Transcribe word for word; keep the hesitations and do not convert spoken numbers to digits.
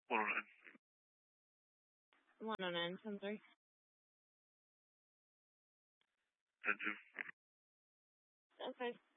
one oh nine. one oh nine, ten three. ten two. ten five.